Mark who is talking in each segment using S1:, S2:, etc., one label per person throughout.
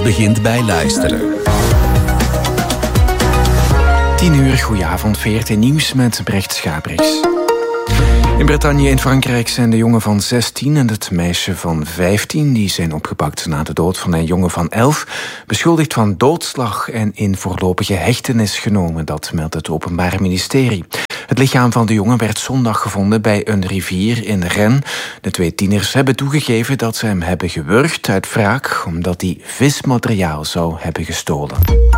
S1: begint bij luisteren.
S2: 10:00, goedenavond, VRT Nieuws met Brecht Schabriks. In Bretagne in Frankrijk zijn de jongen van 16 en het meisje van 15... die zijn opgepakt na de dood van een jongen van 11... beschuldigd van doodslag en in voorlopige hechtenis genomen. Dat meldt het Openbaar Ministerie. Het lichaam van de jongen werd zondag gevonden bij een rivier in Rennes. De 2 tieners hebben toegegeven dat ze hem hebben gewurgd uit wraak... omdat hij vismateriaal zou hebben gestolen.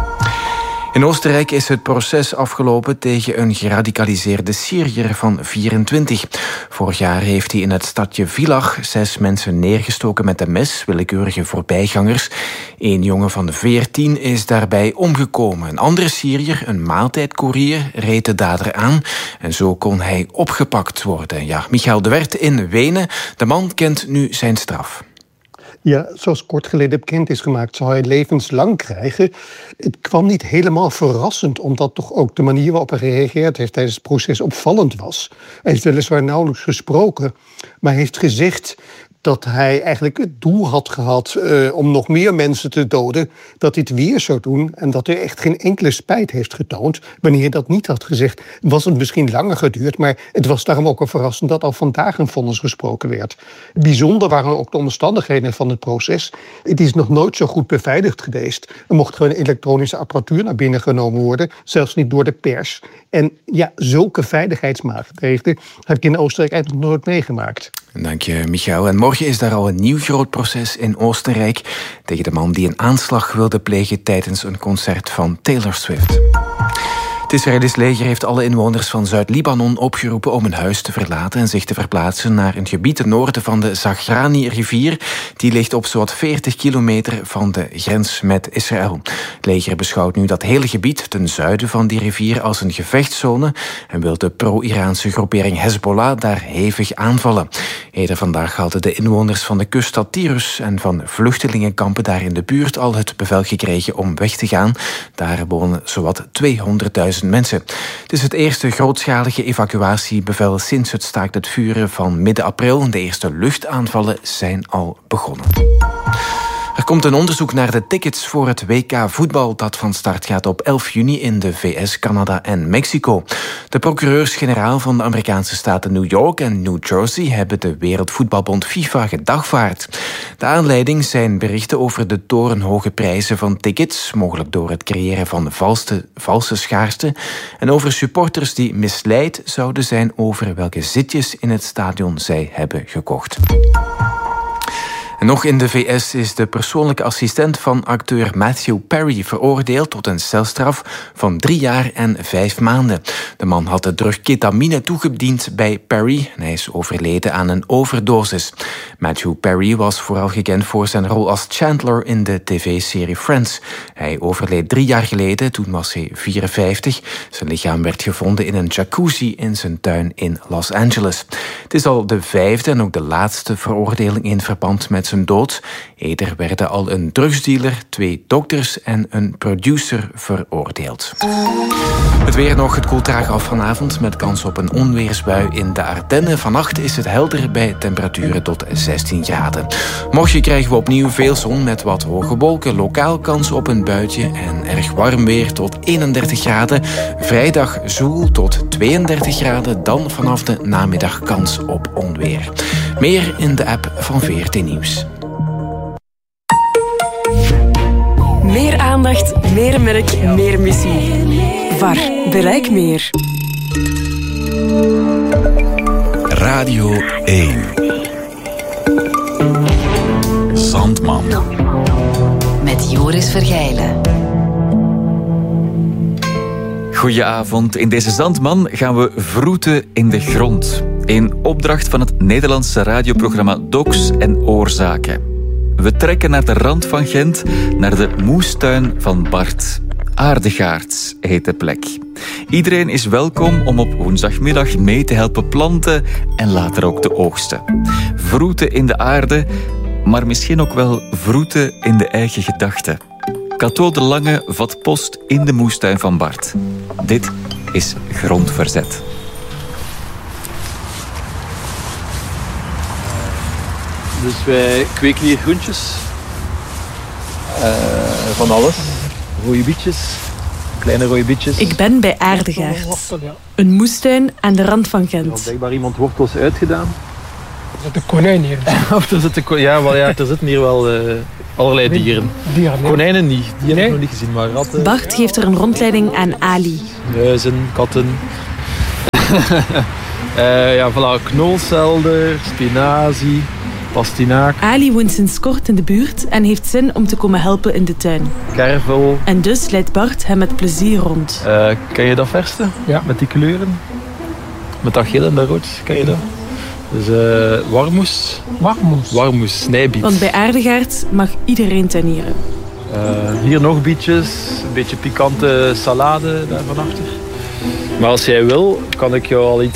S2: In Oostenrijk is het proces afgelopen tegen een geradicaliseerde Syriër van 24. Vorig jaar heeft hij in het stadje Villach 6 mensen neergestoken met een mes, willekeurige voorbijgangers. 1 jongen van 14 is daarbij omgekomen. Een andere Syriër, een maaltijdcourier, reed de dader aan en zo kon hij opgepakt worden. Ja, Michael de Wert in Wenen. De man kent nu zijn straf.
S3: Ja, zoals kort geleden bekend is gemaakt, zou hij levenslang krijgen. Het kwam niet helemaal verrassend, omdat toch ook de manier waarop hij gereageerd heeft tijdens het proces opvallend was. Hij heeft weliswaar nauwelijks gesproken, maar hij heeft gezegd dat hij eigenlijk het doel had gehad om nog meer mensen te doden, dat hij het weer zou doen en dat hij echt geen enkele spijt heeft getoond. Wanneer hij dat niet had gezegd, was het misschien langer geduurd, maar het was daarom ook al verrassend dat al vandaag een vonnis gesproken werd. Bijzonder waren ook de omstandigheden van het proces. Het is nog nooit zo goed beveiligd geweest. Er mocht gewoon elektronische apparatuur naar binnen genomen worden, zelfs niet door de pers. En ja, zulke veiligheidsmaatregelen heb ik in Oostenrijk eigenlijk nog nooit meegemaakt.
S2: Dank je, Michael. En morgen is daar al een nieuw groot proces in Oostenrijk tegen de man die een aanslag wilde plegen tijdens een concert van Taylor Swift. Het Israëlisch leger heeft alle inwoners van Zuid-Libanon opgeroepen om hun huis te verlaten en zich te verplaatsen naar een gebied ten noorden van de Zagrani-rivier. Die ligt op zowat 40 kilometer van de grens met Israël. Het leger beschouwt nu dat hele gebied ten zuiden van die rivier als een gevechtszone en wil de pro-Iraanse groepering Hezbollah daar hevig aanvallen. Eerder vandaag hadden de inwoners van de kuststad Tyrus en van vluchtelingenkampen daar in de buurt al het bevel gekregen om weg te gaan. Daar wonen zowat 200.000 mensen. Het is het eerste grootschalige evacuatiebevel sinds het staakt het vuren van midden april. De eerste luchtaanvallen zijn al begonnen. Er komt een onderzoek naar de tickets voor het WK voetbal dat van start gaat op 11 juni in de VS, Canada en Mexico. De procureurs-generaal van de Amerikaanse staten New York en New Jersey hebben de Wereldvoetbalbond FIFA gedagvaard. De aanleiding zijn berichten over de torenhoge prijzen van tickets, mogelijk door het creëren van valse schaarste, en over supporters die misleid zouden zijn over welke zitjes in het stadion zij hebben gekocht. En nog in de VS is de persoonlijke assistent van acteur Matthew Perry veroordeeld tot een celstraf van 3 jaar en 5 maanden. De man had de drug ketamine toegediend bij Perry en hij is overleden aan een overdosis. Matthew Perry was vooral gekend voor zijn rol als Chandler in de tv-serie Friends. Hij overleed 3 jaar geleden, toen was hij 54. Zijn lichaam werd gevonden in een jacuzzi in zijn tuin in Los Angeles. Het is al de 5e en ook de laatste veroordeling in verband met zijn dood. Eerder werden al een drugsdealer, 2 dokters en een producer veroordeeld. Het weer nog, het koelt traag af vanavond met kans op een onweersbui in de Ardennen. Vannacht is het helder bij temperaturen tot 16 graden. Morgen krijgen we opnieuw veel zon met wat hoge wolken, lokaal kans op een buitje en erg warm weer tot 31 graden. Vrijdag zoel tot 32 graden, dan vanaf de namiddag kans op onweer. Meer in de app van VRT Nieuws.
S4: Meer aandacht, meer merk, meer missie. VAR, bereik meer.
S1: Radio 1. Zandman.
S5: Met Joris Vergijlen.
S6: Goedenavond. In deze Zandman gaan we vroeten in de grond. In opdracht van het Nederlandse radioprogramma Docs en Oorzaken. We trekken naar de rand van Gent, naar de moestuin van Bart. Aardegaards heet de plek. Iedereen is welkom om op woensdagmiddag mee te helpen planten en later ook te oogsten. Vroeten in de aarde, maar misschien ook wel vroeten in de eigen gedachten. Cato de Lange vat post in de moestuin van Bart. Dit is Grondverzet.
S7: Dus wij kweken hier groentjes. van alles. Rode bietjes, kleine rode bietjes.
S4: Ik ben bij Aardegaard. Een moestuin aan de rand van Gent.
S7: Er blijkbaar iemand wortels uitgedaan.
S3: Er zit een konijn hier.
S7: Er zitten hier wel allerlei dieren. Konijnen niet, die heb ik nog niet gezien, maar ratten.
S4: Bart geeft er een rondleiding aan Ali.
S7: Muizen, katten. Knolselder, spinazie, pastinaak.
S4: Ali woont sinds kort in de buurt en heeft zin om te komen helpen in de tuin.
S7: Kervel.
S4: En dus leidt Bart hem met plezier rond.
S7: Ken je dat verste?
S3: Ja.
S7: Met die kleuren? Met dat geel en dat rood, ken je dat? Dus warmoes. Warmoes, snijbiet.
S4: Want bij Aardegaard mag iedereen tuinieren.
S7: Hier nog bietjes, een beetje pikante salade daar van achter. Maar als jij wil, kan ik jou al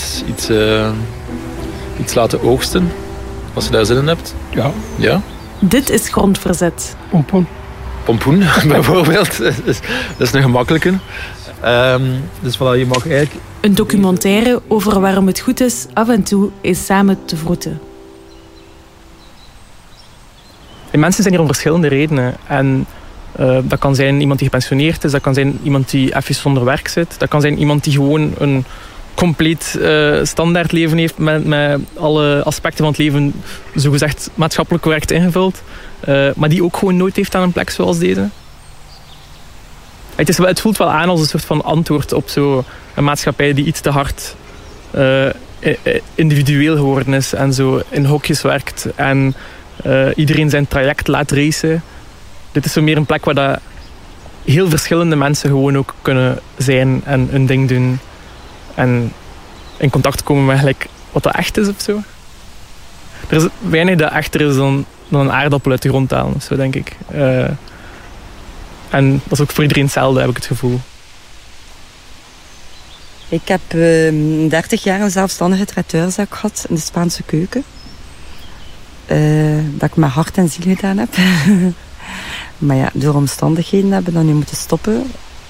S7: iets laten oogsten. Als je daar zin in hebt. Ja?
S4: Dit is grondverzet.
S7: Pompoen, bijvoorbeeld. Dat is een gemakkelijke. Dus voilà, je mag eigenlijk...
S4: Een documentaire over waarom het goed is af en toe eens samen te vroeten.
S8: En mensen zijn hier om verschillende redenen. En dat kan zijn iemand die gepensioneerd is, dat kan zijn iemand die even zonder werk zit, dat kan zijn iemand die gewoon een compleet standaard leven heeft met alle aspecten van het leven zogezegd maatschappelijk correct ingevuld, maar die ook gewoon nooit heeft aan een plek zoals deze. Het voelt wel aan als een soort van antwoord op zo'n maatschappij die iets te hard individueel geworden is en zo in hokjes werkt en iedereen zijn traject laat racen. Dit is zo meer een plek waar dat heel verschillende mensen gewoon ook kunnen zijn en hun ding doen. En in contact komen met gelijk wat dat echt is of zo. Er is weinig dat echter is dan een aardappel uit de grond halen, zo denk ik. En dat is ook voor iedereen hetzelfde, heb ik het gevoel.
S9: Ik heb 30 jaar een zelfstandige traiteurszaak gehad in de Spaanse keuken. Dat ik met hart en ziel gedaan heb. Maar ja, door omstandigheden hebben we dat nu moeten stoppen.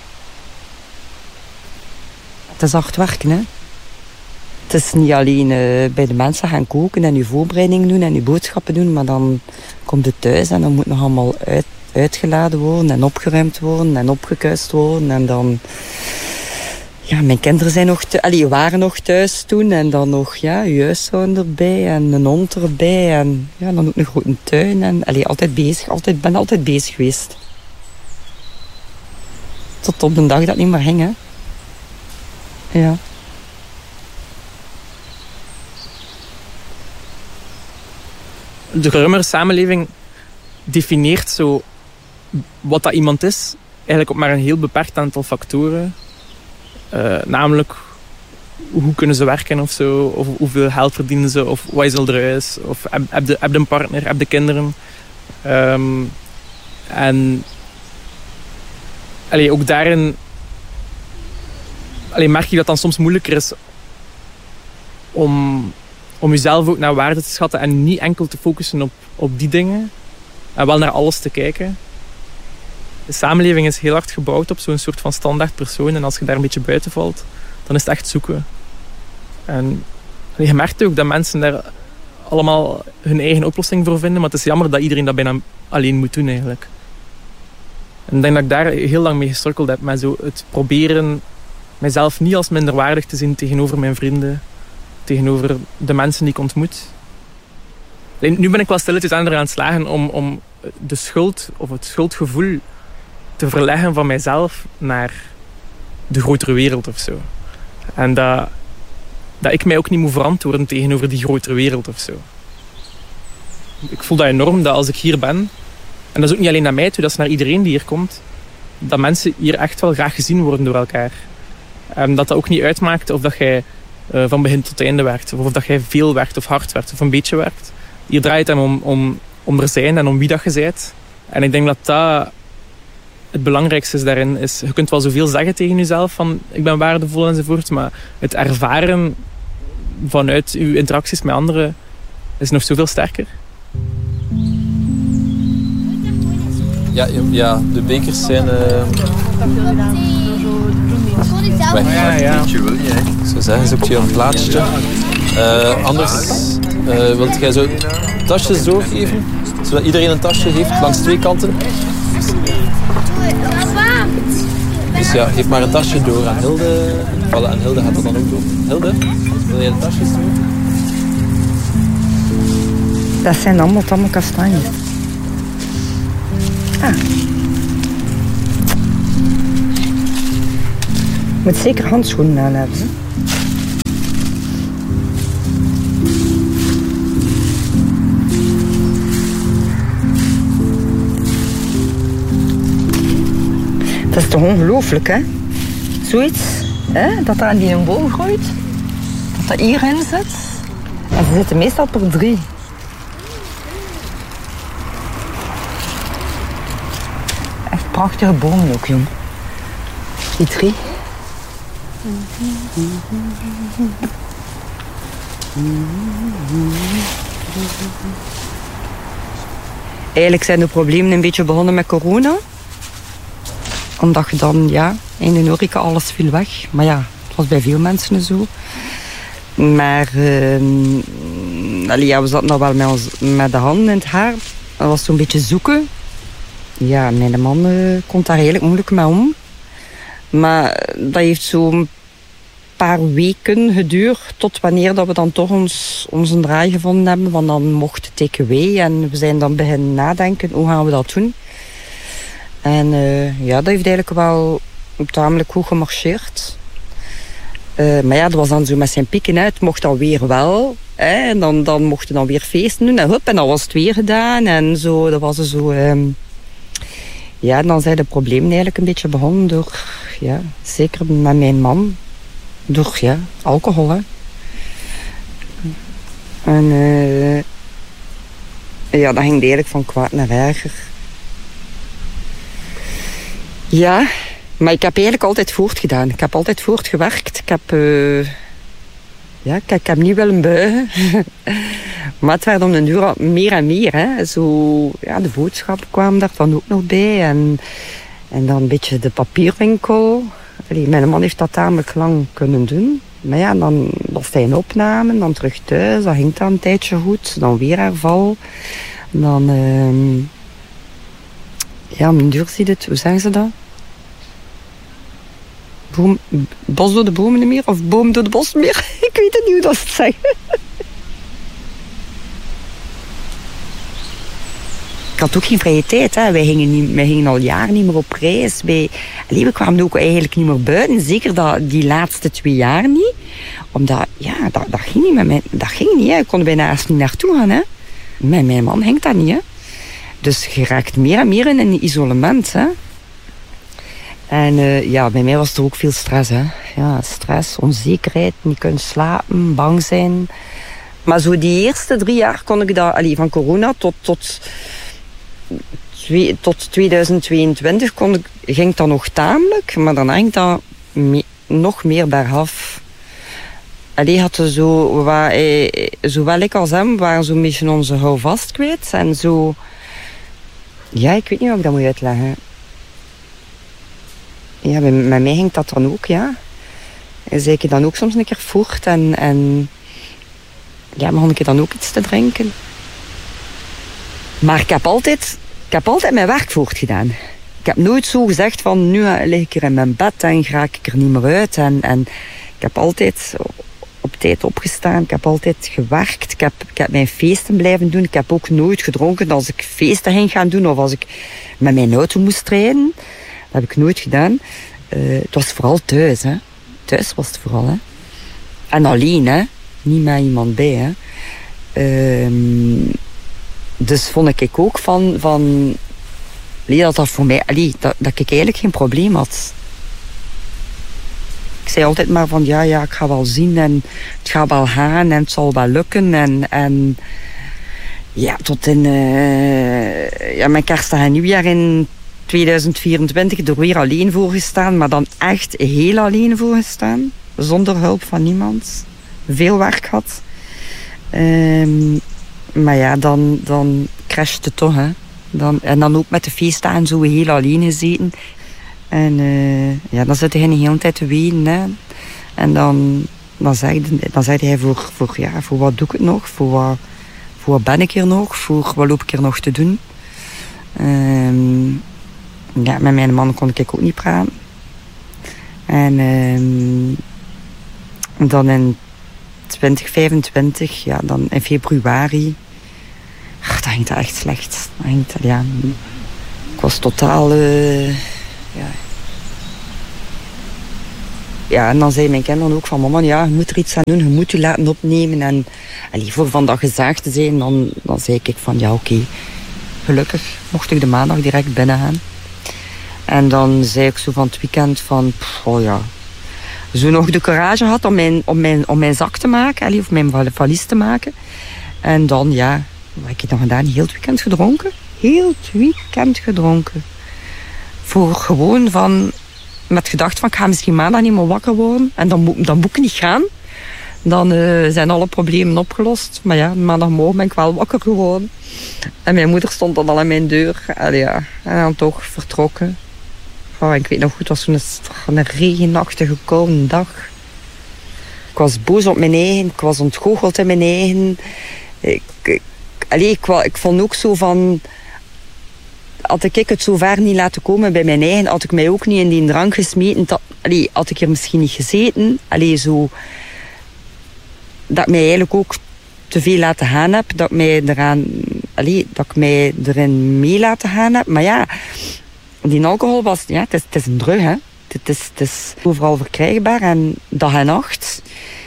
S9: Het is hard werken, hè. Het is niet alleen bij de mensen gaan koken en je voorbereiding doen en je boodschappen doen, maar dan komt het thuis en dan moet nog allemaal uitgeladen worden en opgeruimd worden en opgekuist worden. En dan... Ja, mijn kinderen waren nog thuis toen en dan nog je huishouden erbij en een hond erbij en ja, dan ook een grote tuin. En altijd bezig, ben altijd bezig geweest. Tot op de dag dat het niet meer ging, hè. Ja.
S8: De geruimere samenleving definieert zo wat dat iemand is, eigenlijk op maar een heel beperkt aantal factoren. Namelijk, hoe kunnen ze werken of zo, of hoeveel geld verdienen ze, of wat is al er huis, of heb je een partner, heb je kinderen. Ook daarin merk je dat dan soms moeilijker is om jezelf ook naar waarde te schatten en niet enkel te focussen op die dingen, en wel naar alles te kijken. De samenleving is heel hard gebouwd op zo'n soort van standaard persoon. En als je daar een beetje buiten valt, dan is het echt zoeken. En je merkt ook dat mensen daar allemaal hun eigen oplossing voor vinden. Maar het is jammer dat iedereen dat bijna alleen moet doen eigenlijk. En ik denk dat ik daar heel lang mee gestrukkeld heb. Met zo het proberen mijzelf niet als minderwaardig te zien tegenover mijn vrienden. Tegenover de mensen die ik ontmoet. Nu ben ik wel stilletjes aan het slagen om de schuld of het schuldgevoel te verleggen van mijzelf naar de grotere wereld of zo. En dat ik mij ook niet moet verantwoorden tegenover die grotere wereld of zo. Ik voel dat enorm, dat als ik hier ben, en dat is ook niet alleen naar mij toe, dat is naar iedereen die hier komt, dat mensen hier echt wel graag gezien worden door elkaar. En dat ook niet uitmaakt of dat jij van begin tot einde werkt, of dat jij veel werkt of hard werkt of een beetje werkt. Hier draait het om er zijn en om wie dat je bent. En ik denk dat het belangrijkste is daarin. Je kunt wel zoveel zeggen tegen jezelf van ik ben waardevol enzovoort, maar het ervaren vanuit je interacties met anderen is nog zoveel sterker.
S7: Ja, de bekers zijn weg. Ja. Zo zeggen, zoek je een plaatsje. Anders wilt jij zo tasjes doorgeven, zodat iedereen een tasje heeft langs twee kanten. Dus ja, geef maar een tasje door aan Hilde. Voilà, en Hilde gaat er dan ook door. Hilde, wil jij de tasjes door?
S9: Dat zijn allemaal tamme kastanjes. Je moet zeker handschoenen aan hebben. Hè? Dat is toch ongelooflijk, hè? Zoiets, hè? Dat er aan die een boom groeit. Dat dat hierin zit. En ze zitten meestal per 3. Echt prachtige bomen ook, jong. Die 3. Eigenlijk zijn de problemen een beetje begonnen met corona. Omdat je dan, ja, in de horeca alles viel weg. Maar ja, het was bij veel mensen zo. Maar ja, we zaten nog wel met de handen in het haar. Dat was zo'n beetje zoeken. Ja, mijn man kon daar redelijk moeilijk mee om. Maar dat heeft zo'n paar weken geduurd tot wanneer dat we dan toch onze draai gevonden hebben. Want dan mocht het takeaway en we zijn dan beginnen nadenken, hoe gaan we dat doen? En ja, dat heeft eigenlijk wel tamelijk goed gemarcheerd. Maar ja, dat was dan zo met zijn pieken uit. Het mocht dan weer wel. Hè, en dan mochten dan weer feesten doen. En hup, en dan was het weer gedaan. En zo, dat was zo... ja, en dan zijn de problemen eigenlijk een beetje begonnen door... Ja, zeker met mijn man. Door, ja, alcohol, hè. En ja, dat ging eigenlijk van kwaad naar erger. Ja, maar ik heb eigenlijk altijd voortgedaan. Ik heb altijd voortgewerkt. Ik heb... ja, ik heb niet willen buigen. Maar het werd om de duur meer en meer. Hè. Zo, ja, de boodschappen kwamen daar dan ook nog bij. En dan een beetje de papierwinkel. Allee, mijn man heeft dat tamelijk lang kunnen doen. Maar ja, dan was hij in opname, dan terug thuis. Dan ging dat een tijdje goed. Dan weer herval. Dan... ja, mijn duur ziet het. Hoe zeggen ze dat? Bos door de bomen niet meer? Of boom door de bos meer? Ik weet het niet hoe dat ze het zeggen. Ik had ook geen vrije tijd. Hè. Wij gingen al jaren niet meer op reis. We kwamen ook eigenlijk niet meer buiten. Zeker die laatste 2 jaar niet. Omdat, ja, dat ging niet met mij. Dat ging niet. Hè. Ik kon bijna niet naartoe gaan. Hè. Met mijn man ging dat niet. Hè. Dus je raakt meer en meer in een isolement. Hè. En ja, bij mij was er ook veel stress. Hè. Ja, stress, onzekerheid, niet kunnen slapen, bang zijn. Maar zo die eerste 3 jaar kon ik dat... van corona tot 2022 ging dat nog tamelijk. Maar dan ging dat nog meer bergaf. Hadden zowel ik als hem waren zo'n beetje onze houvast kwijt. En zo... Ja, ik weet niet hoe ik dat moet uitleggen. Ja, met mij ging dat dan ook, ja. En zei ik dan ook soms een keer voort en ja, begon ik dan ook iets te drinken. Maar ik heb altijd mijn werk voortgedaan. Ik heb nooit zo gezegd van, nu lig ik hier in mijn bed en raak ik er niet meer uit. En ik heb altijd op tijd opgestaan, ik heb altijd gewerkt, ik heb mijn feesten blijven doen. Ik heb ook nooit gedronken als ik feesten ging gaan doen of als ik met mijn auto moest rijden. Dat heb ik nooit gedaan. Het was vooral thuis, hè. Thuis was het vooral, hè. En alleen, hè. Niet met iemand bij, hè. Dus vond ik ook van dat voor mij... dat ik eigenlijk geen probleem had. Ik zei altijd maar van, ja, ik ga wel zien en het gaat wel gaan en het zal wel lukken. En ja, tot in mijn kerstdag en nieuwjaar in 2024 er weer alleen voor gestaan, maar dan echt heel alleen voor gestaan. Zonder hulp van niemand. Veel werk had. Maar ja, dan crasht het toch, hè. En dan ook met de feestdagen zo heel alleen gezeten. En ja, dan zit hij de hele tijd te wenen, hè. En dan zei hij voor wat doe ik het nog? Voor wat ben ik hier nog? Voor wat loop ik hier nog te doen? Ja, met mijn man kon ik ook niet praten. En dan in 2025, ja, dan in februari... dan ging het echt slecht. Ik was totaal... Ja, en dan zei mijn kind dan ook van... Mama, ja, je moet er iets aan doen. Je moet je laten opnemen. En voor van dat gezaagd te zijn, dan zei ik van... Ja, oké. Gelukkig mocht ik de maandag direct binnen gaan. En dan zei ik zo van het weekend van... Zo nog de courage had om mijn zak te maken. Of mijn valies te maken. En dan, ja... Wat heb ik dan gedaan? Heel het weekend gedronken. Heel het weekend gedronken. Voor gewoon van... Met gedacht van, ik ga misschien maandag niet meer wakker worden. En dan moet ik niet gaan. Dan zijn alle problemen opgelost. Maar ja, maandagmorgen ben ik wel wakker geworden. En mijn moeder stond dan al aan mijn deur. En dan toch vertrokken. Ik weet nog goed, het was een regenachtige, koude dag. Ik was boos op mijn eigen. Ik was ontgoocheld in mijn eigen. Ik vond ook zo van... Had ik het zo ver niet laten komen bij mijn eigen, had ik mij ook niet in die drank gesmeten. Had ik er misschien niet gezeten. Zo... Dat ik mij eigenlijk ook te veel laten gaan heb. Dat ik mij erin mee laten gaan heb. Maar ja, die alcohol was... Ja, het is een drug, hè. Het is overal verkrijgbaar. En dag en nacht.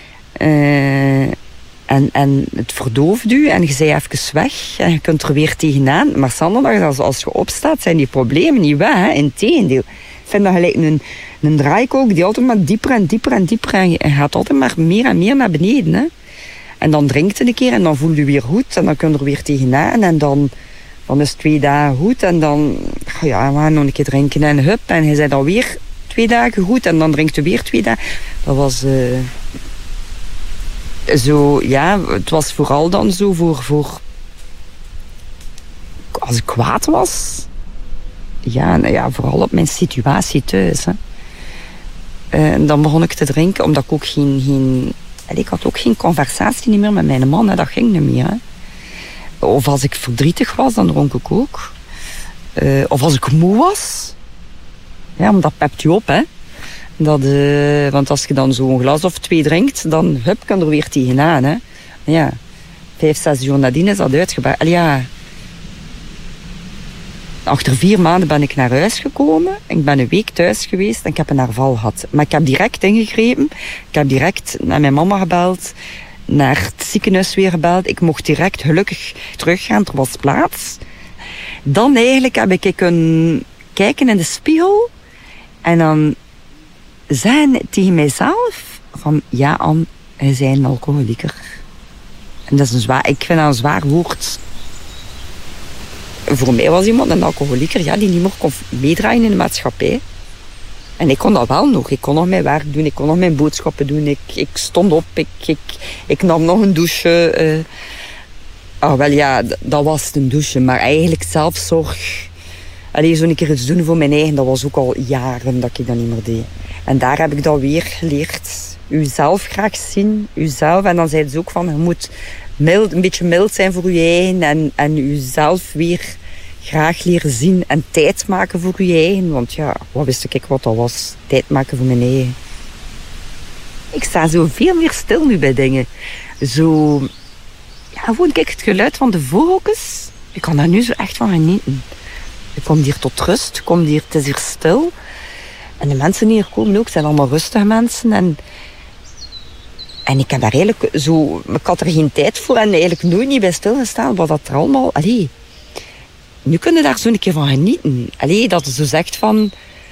S9: En het verdooft u en je bent even weg en je kunt er weer tegenaan. Maar zondag, als je opstaat, zijn die problemen niet weg. Hè? Integendeel. Ik vind dat gelijk een draaikook die altijd maar dieper en dieper en dieper... En je gaat altijd maar meer en meer naar beneden. Hè? En dan drinkt het een keer en dan voel je weer goed. En dan kun je er weer tegenaan. En dan is het 2 dagen goed. En dan we gaan nog een keer drinken en hup. En je bent dan weer 2 dagen goed. En dan drinkt je weer 2 dagen. Dat was... Zo, ja, het was vooral dan zo voor... Als ik kwaad was... vooral op mijn situatie thuis. Hè. En dan begon ik te drinken, omdat ik ook ik had ook geen conversatie meer met mijn man. Hè. Dat ging niet meer. Hè. Of als ik verdrietig was, dan dronk ik ook. Of als ik moe was. Ja, omdat pept je op, hè. Want als je dan zo'n glas of 2 drinkt, dan kan er weer tegenaan. Hè. Ja, 5, 6 uur nadien is dat uitgebaard. Achter 4 maanden ben ik naar huis gekomen. Ik ben een week thuis geweest en ik heb een herval gehad. Maar ik heb direct ingegrepen. Ik heb direct naar mijn mama gebeld. Naar het ziekenhuis weer gebeld. Ik mocht direct gelukkig teruggaan. Er was plaats. Dan eigenlijk heb ik kunnen kijken in de spiegel. En dan... zijn tegen mijzelf van... Ja, Anne, hij is een alcoholieker. En dat is ik vind dat een zwaar woord. Voor mij was iemand een alcoholieker... Ja, die niet meer kon meedraaien in de maatschappij. En ik kon dat wel nog. Ik kon nog mijn werk doen. Ik kon nog mijn boodschappen doen. Ik stond op. Ik nam nog een douche. Dat was een douche. Maar eigenlijk zelfzorg... zo'n keer iets doen voor mijn eigen... Dat was ook al jaren dat ik dat niet meer deed. En daar heb ik dat weer geleerd. Uzelf graag zien. Uzelf. En dan zei ze ook van... Je moet een beetje mild zijn voor je eigen. En uzelf weer graag leren zien. En tijd maken voor je eigen. Want ja, wat wist ik wat dat was? Tijd maken voor mijn eigen. Ik sta zo veel meer stil nu bij dingen. Zo... Ja, gewoon kijk het geluid van de vogeltjes. Ik kan daar nu zo echt van genieten. Ik kom hier tot rust. Het is hier stil. En de mensen die hier komen ook, zijn allemaal rustige mensen. En ik heb daar eigenlijk zo... Ik had er geen tijd voor en eigenlijk nooit niet bij stilgestaan. Wat dat er allemaal... Nu kun je daar zo een keer van genieten. Dat je zo zegt van...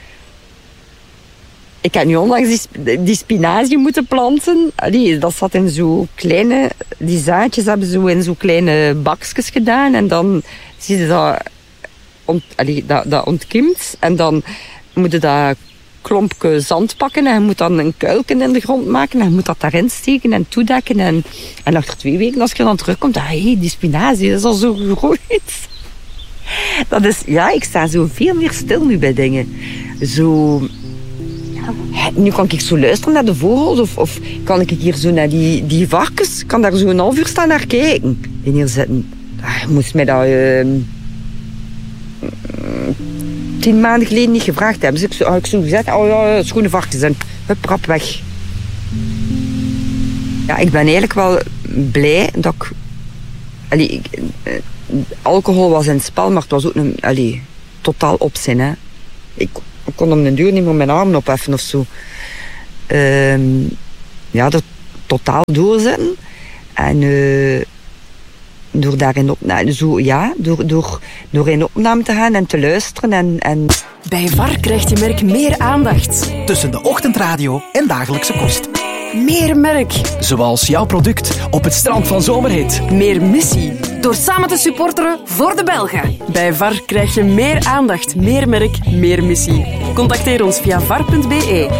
S9: Ik heb nu onlangs die spinazie moeten planten. Dat zat in zo kleine... Die zaadjes hebben zo in zo kleine bakjes gedaan. En dan zie je dat ontkiemt. En dan moet je dat klompje zand pakken. En je moet dan een kuilken in de grond maken. En je moet dat daarin steken en toedekken. En achter 2 weken, als je dan terugkomt... die spinazie is al zo gegroeid. Dat is... Ja, ik sta zo veel meer stil nu bij dingen. Zo... Nu kan ik zo luisteren naar de vogels of kan ik hier zo naar die varkens, kan daar zo een half uur staan naar kijken. En hier zitten. Je moest mij dat 10 maanden geleden niet gevraagd hebben. Dus ik zo gezegd, schone varkens en hup, rap weg. Ja, ik ben eigenlijk wel blij dat ik... alcohol was in het spel, maar het was ook totaal opzin. Hè. Ik kon om de duur niet meer mijn armen opheffen of zo. Dat totaal doorzetten. En door daarin door in opname te gaan en te luisteren. En...
S10: Bij VAR krijgt je merk meer aandacht.
S11: Tussen de ochtendradio en dagelijkse kost.
S10: Meer merk.
S11: Zoals jouw product op het strand van Zomerhit.
S10: Meer missie. Door samen te supporteren voor de Belgen. Bij VAR krijg je meer aandacht, meer merk, meer missie. Contacteer ons via var.be.